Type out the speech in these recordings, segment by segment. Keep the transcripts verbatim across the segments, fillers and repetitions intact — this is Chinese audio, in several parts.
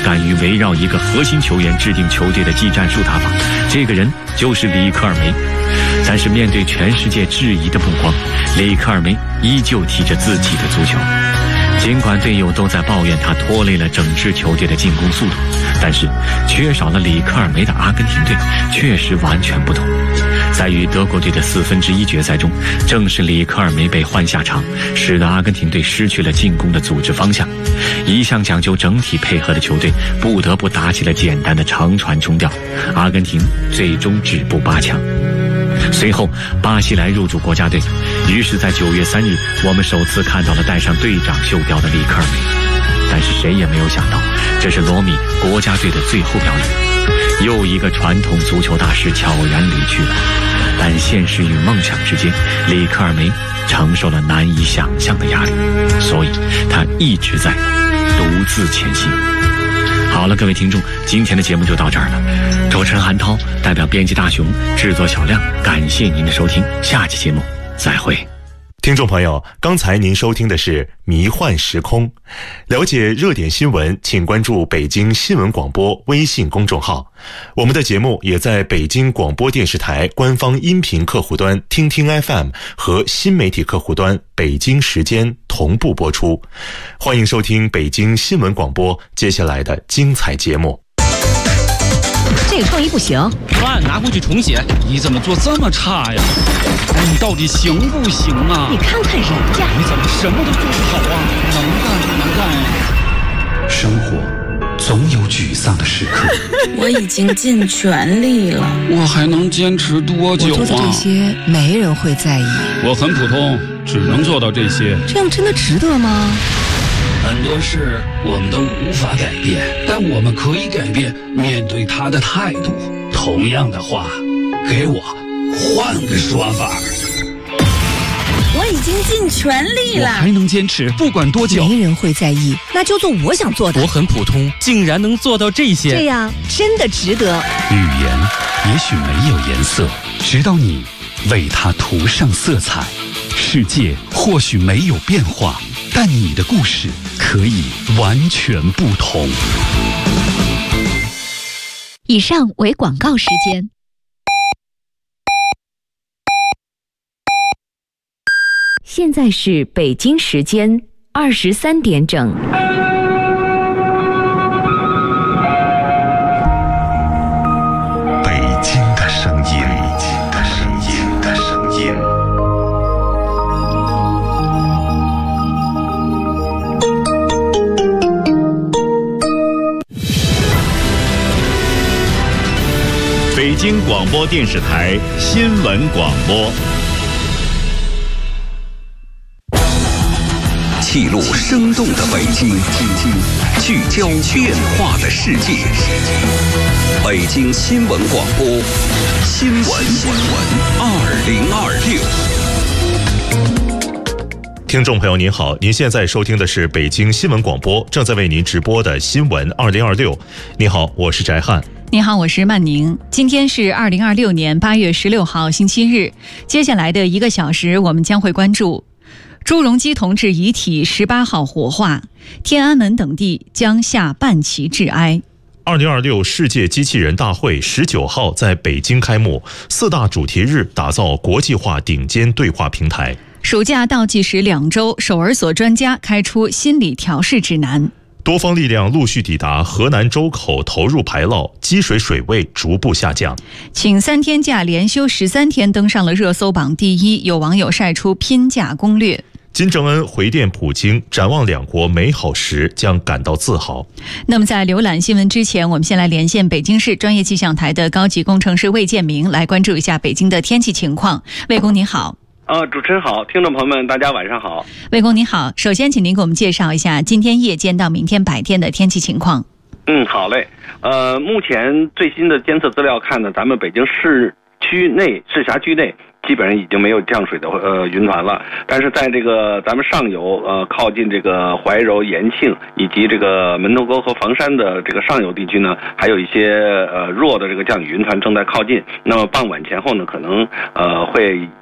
敢于围绕一个核心球员制定球队的技战术打法，这个人就是里克尔梅。但是面对全世界质疑的目光，里克尔梅依旧踢着自己的足球。尽管队友都在抱怨他拖累了整支球队的进攻速度，但是缺少了里克尔梅的阿根廷队确实完全不同。在与德国队的四分之一决赛中，正是里克尔梅被换下场，使得阿根廷队失去了进攻的组织方向。一向讲究整体配合的球队不得不打起了简单的长传冲吊，阿根廷最终止步八强。随后巴西来入驻国家队，于是在九月三日我们首次看到了戴上队长袖标的里克尔梅。但是谁也没有想到，这是罗米国家队的最后表演，又一个传统足球大师悄然离去了。但现实与梦想之间，里克尔梅承受了难以想象的压力，所以他一直在独自前行。好了，各位听众，今天的节目就到这儿了。主持人韩涛代表编辑大熊，制作小亮，感谢您的收听，下期节目再会。 听众朋友，刚才您收听的是《迷幻时空》。了解热点新闻，请关注北京新闻广播微信公众号。我们的节目也在北京广播电视台官方音频客户端听听 F M 和新媒体客户端北京时间同步播出。欢迎收听北京新闻广播接下来的精彩节目。 这个创意不行， 饭拿回去重写。你怎么做这么差呀？哎，你到底行不行啊？ 你看看人家， 你怎么什么都做不好啊？能干不能干呀？ 生活总有沮丧的时刻。 我已经尽全力了， 我还能坚持多久啊？ 我做的这些没人会在意。 我很普通，只能做到这些。 这样真的值得吗？ 很多事我们都无法改变，但我们可以改变面对他的态度。同样的话，给我换个说法。 我已经尽全力了， 我还能坚持，不管多久。 没人会在意，那就做我想做的。 我很普通，竟然能做到这些， 这样真的值得。 语言也许没有颜色，直到你为它涂上色彩。世界或许没有变化，但你的故事可以完全不同。 以上为广告时间。现在是北京时间二十三点整。 北京的声音，北京的声音的声音。 北京广播电视台新闻广播， 记录生动的北京，聚焦变化的世界。北京新闻广播，新闻二零二六。 听众朋友您好，您现在收听的是北京新闻广播正在为您直播的新闻二零二六。你好，我是翟汉。 你好，我是曼宁。今天是二零二六年八月十六号星期日。接下来的一个小时，我们将会关注朱镕基同志遗体十八号火化，天安门等地将下半旗致哀。 二零二六世界机器人大会十九号在北京开幕，四大主题日打造国际化顶尖对话平台。 暑假倒计时两周，首尔所专家开出心理调试指南。 多方力量陆续抵达河南周口投入排涝，积水水位逐步下降。 请三天假连休十三天登上了热搜榜第一，有网友晒出拼假攻略。 金正恩回电普京，展望两国美好时将感到自豪。 那么在浏览新闻之前，我们先来连线北京市专业气象台的高级工程师魏建明，来关注一下北京的天气情况。魏工您好。 呃，主持人好，听众朋友们，大家晚上好。 魏工您好，首先请您给我们介绍一下今天夜间到明天白天的天气情况。 嗯，好嘞。呃，目前最新的监测资料看呢，咱们北京市区内、市辖区内基本上已经没有降水的呃云团了，但是在这个咱们上游呃靠近这个怀柔、延庆以及这个门头沟和房山的这个上游地区呢，还有一些呃弱的这个降雨云团正在靠近。那么傍晚前后呢，可能呃会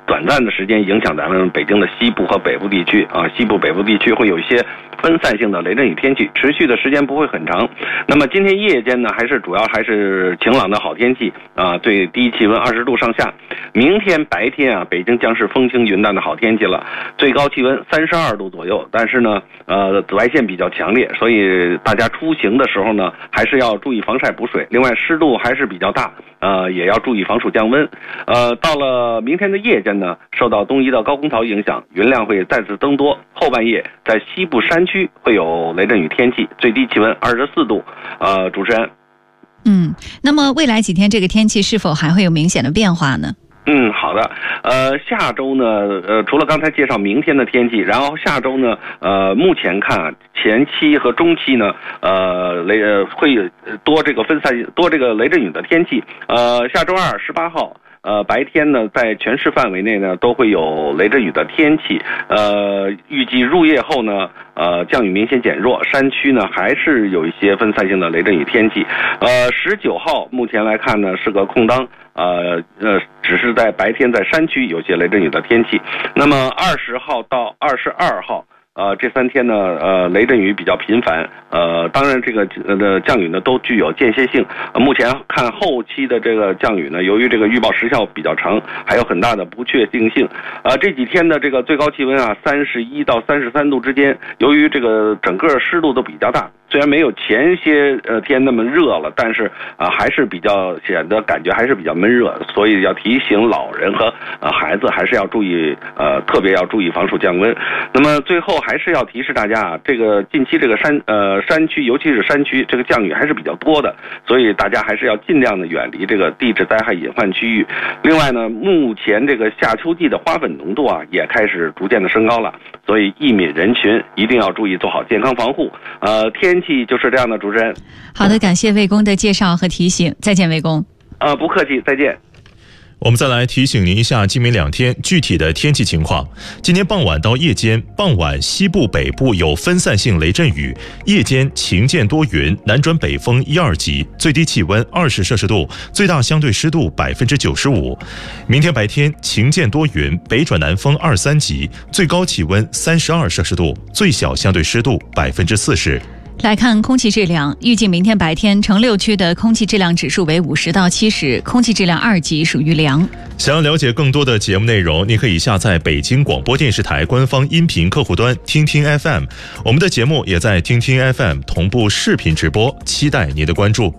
短暂的时间影响咱们北京的西部和北部地区啊，西部北部地区会有一些分散性的雷阵雨天气，持续的时间不会很长。那么今天夜间呢，还是主要还是晴朗的好天气啊，最低气温二十度上下。明天白天啊，北京将是风轻云淡的好天气了，最高气温三十二度左右。但是呢，呃，紫外线比较强烈，所以大家出行的时候呢，还是要注意防晒补水。另外，湿度还是比较大，呃，也要注意防暑降温。呃，到了明天的夜间呢，受到东移的高空槽影响，云量会再次增多。后半夜在西部山区会有雷阵雨天气，最低气温二十四度。呃，主持人， 嗯，那么未来几天这个天气是否还会有明显的变化呢？ 嗯，好的。呃，下周呢，呃，除了刚才介绍明天的天气，然后下周呢，呃，目前看前期和中期呢，呃，雷呃会多这个分散多这个雷阵雨的天气。呃，下周二十八号。呃，白天呢，在全市范围内呢，都会有雷阵雨的天气。呃，预计入夜后呢，呃，降雨明显减弱，山区呢还是有一些分散性的雷阵雨天气。呃，十九号目前来看呢是个空当，呃呃，只是在白天在山区有些雷阵雨的天气。那么二十号到二十二号。呃，这三天呢，呃，雷阵雨比较频繁，呃，当然这个呃降雨呢都具有间歇性。呃，目前看后期的这个降雨呢，由于这个预报时效比较长，还有很大的不确定性。呃，这几天的这个最高气温啊，三十一到三十三度之间，由于这个整个湿度都比较大。虽然没有前些呃天那么热了，但是啊、呃、还是比较显得感觉还是比较闷热，所以要提醒老人和呃孩子还是要注意呃特别要注意防暑降温。那么最后还是要提示大家啊，这个近期这个山呃山区，尤其是山区这个降雨还是比较多的，所以大家还是要尽量的远离这个地质灾害隐患区域。另外呢，目前这个夏秋季的花粉浓度啊也开始逐渐的升高了，所以易敏人群一定要注意做好健康防护。呃，天气就是这样的，主持人。 好的，感谢魏工的介绍和提醒，再见，魏工。 呃，不客气，再见。 我们再来提醒您一下今明两天具体的天气情况。今天傍晚到夜间，傍晚西部北部有分散性雷阵雨，夜间晴间多云，南转北风一二级，最低气温二十摄氏度，最大相对湿度百分之九十五。明天白天晴间多云，北转南风二三级，最高气温三十二摄氏度，最小相对湿度百分之四十。 来看空气质量，预计明天白天城六区的空气质量指数为五十到七十，空气质量二级，属于良。 想要了解更多的节目内容，你可以下载北京广播电视台官方音频客户端听听 F M， 我们的节目也在听听 F M 同步视频直播，期待您的关注。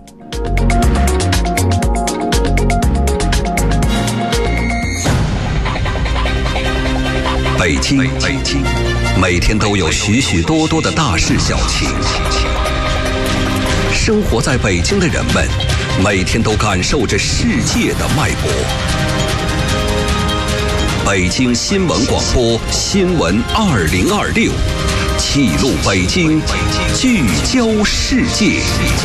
北京，北京，每天都有许许多多的大事小情。生活在北京的人们，每天都感受着世界的脉搏。北京新闻广播新闻二零二六，记录北京，聚焦世界。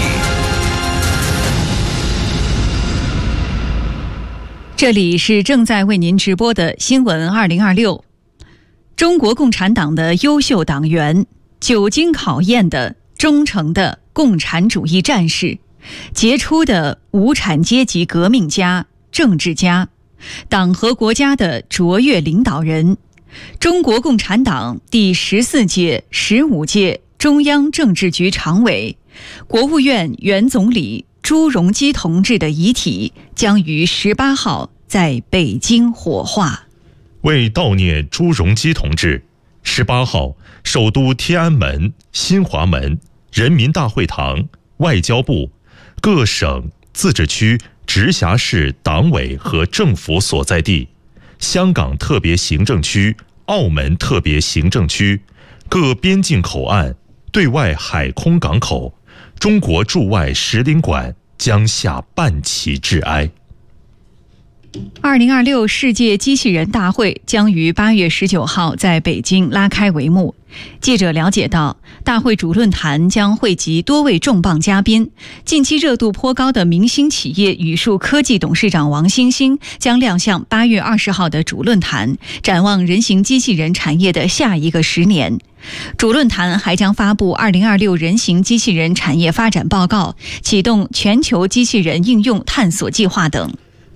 这里是正在为您直播的新闻二零二六。中国共产党的优秀党员，久经考验的忠诚的共产主义战士，杰出的无产阶级革命家、政治家，党和国家的卓越领导人，中国共产党第十四届、十五届中央政治局常委、国务院原总理朱镕基同志的遗体将于十八号在北京火化。 为悼念朱镕基同志，十八号，首都天安门、新华门、人民大会堂、外交部、各省、自治区、直辖市党委和政府所在地、香港特别行政区、澳门特别行政区、各边境口岸、对外海空港口、中国驻外使领馆将下半旗致哀。 二零二六世界机器人大会将于八月十九号在北京拉开帷幕。记者了解到，大会主论坛将汇集多位重磅嘉宾，近期热度颇高的明星企业宇树科技董事长王兴兴将亮相八月二十号的主论坛，展望人形机器人产业的下一个十年。主论坛还将发布二零二六人形机器人产业发展报告，启动全球机器人应用探索计划等。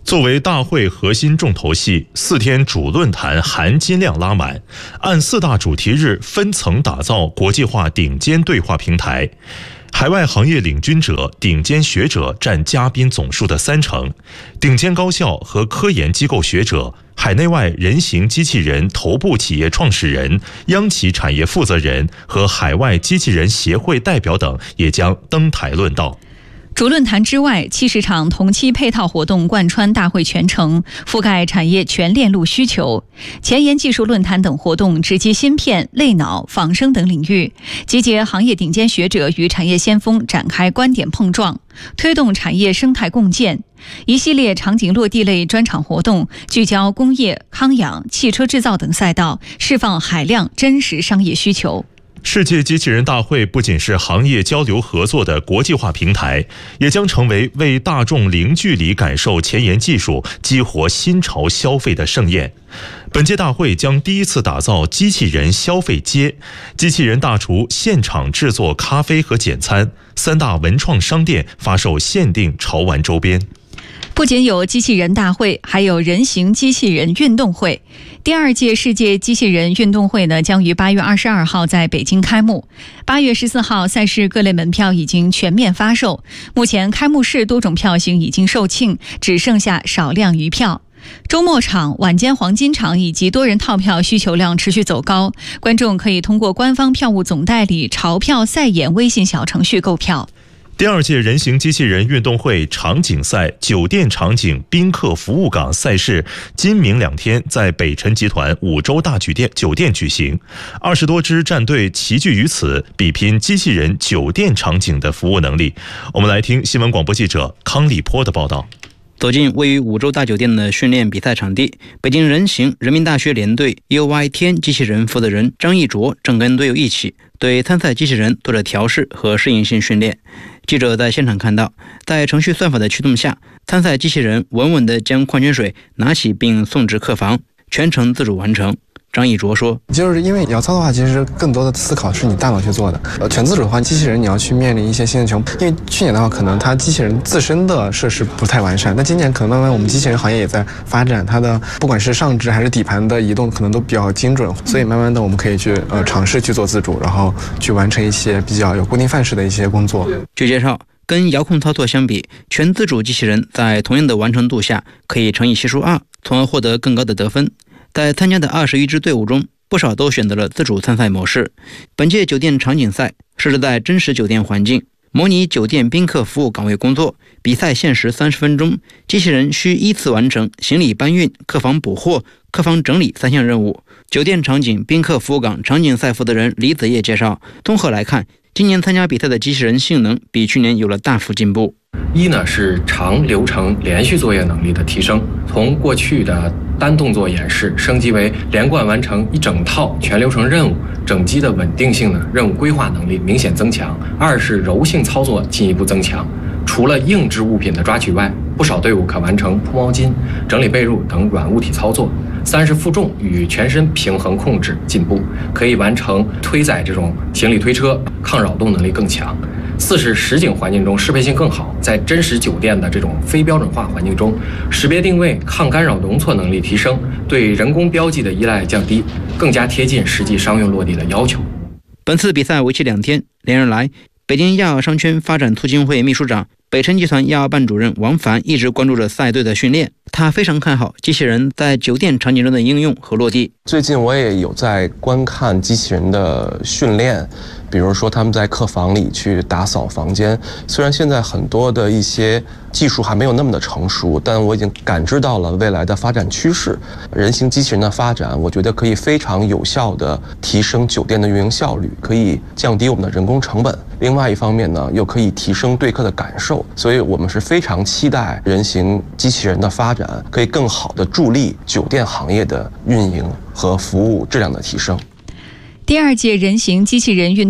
作为大会核心重头戏，四天主论坛含金量拉满，按四大主题日分层打造国际化顶尖对话平台。海外行业领军者、顶尖学者占嘉宾总数的三成，顶尖高校和科研机构学者、海内外人形机器人头部企业创始人、央企产业负责人和海外机器人协会代表等也将登台论道。 主论坛之外，七十场同期配套活动贯穿大会全程，覆盖产业全链路需求。前沿技术论坛等活动直击芯片、类脑、仿生等领域，集结行业顶尖学者与产业先锋展开观点碰撞，推动产业生态共建。一系列场景落地类专场活动，聚焦工业、康养、汽车制造等赛道，释放海量真实商业需求。 世界机器人大会不仅是行业交流合作的国际化平台，也将成为为大众零距离感受前沿技术、激活新潮消费的盛宴。本届大会将第一次打造机器人消费街，机器人大厨现场制作咖啡和简餐，三大文创商店发售限定潮玩周边。 不仅有机器人大会，还有人形机器人运动会。第二届世界机器人运动会呢，将于八月二十二号在北京开幕。八月十四号，赛事各类门票已经全面发售。目前开幕式多种票型已经售罄，只剩下少量余票。周末场、晚间黄金场以及多人套票需求量持续走高，观众可以通过官方票务总代理潮票赛演微信小程序购票。 第二届人形机器人运动会场景赛酒店场景宾客服务港赛事今明两天在北辰集团五洲大酒店酒店举行，二十多支战队齐聚于此，比拼机器人酒店场景的服务能力。我们来听新闻广播记者康立波的报道。 走进位于五洲大酒店的训练比赛场地，北京人形人民大学联队 U Y 天机器人负责人张义卓正跟队友一起对参赛机器人做着调试和适应性训练。记者在现场看到，在程序算法的驱动下，参赛机器人稳稳地将矿泉水拿起并送至客房，全程自主完成。张义卓说， 就是因为摇操的话，其实更多的思考是你大脑去做的。呃，全自主的话，机器人你要去面临一些新的情况。因为去年的话，可能它机器人自身的设施不太完善，那今年可能慢慢我们机器人行业也在发展，它的不管是上肢还是底盘的移动，可能都比较精准，所以慢慢的我们可以去呃尝试去做自主，然后去完成一些比较有固定范式的一些工作。 据介绍，跟遥控操作相比，全自主机器人在同样的完成度下可以乘以系数二，从而获得更高的得分。在参加的二十一支队伍中，不少都选择了自主参赛模式。本届酒店场景赛设置在真实酒店环境，模拟酒店宾客服务岗位工作，比赛限时三十分钟，机器人需依次完成行李搬运、客房补货、客房整理三项任务。酒店场景宾客服务岗场景赛负责人李子业介绍，综合来看，今年参加比赛的机器人性能比去年有了大幅进步。 一呢是长流程连续作业能力的提升，从过去的单动作演示升级为连贯完成一整套全流程任务，整机的稳定性呢，任务规划能力明显增强。二是柔性操作进一步增强，除了硬质物品的抓取外，不少队伍可完成铺毛巾、整理被褥等软物体操作。三是负重与全身平衡控制进步，可以完成推载这种行李推车，抗扰动能力更强。四是实景环境中适配性更好，在真实酒店的这种非标准化环境中，识别定位、抗干扰容错能力提升，对人工标记的依赖降低，更加贴近实际商用落地的要求。 本次比赛为期两天，连日来，北京亚奥商圈发展促进会秘书长、北辰集团亚奥办主任王凡一直关注着赛队的训练。他非常看好机器人在酒店场景中的应用和落地。 最近我也有在观看机器人的训练，比如说他们在客房里去打扫房间。虽然现在很多的一些技术还没有那么的成熟，但我已经感知到了未来的发展趋势。人形机器人的发展，我觉得可以非常有效地提升酒店的运营效率，可以降低我们的人工成本。另外一方面呢，又可以提升对客的感受。所以我们是非常期待人形机器人的发展，可以更好地助力酒店行业的运营和服务质量的提升。 第二届人形机器人运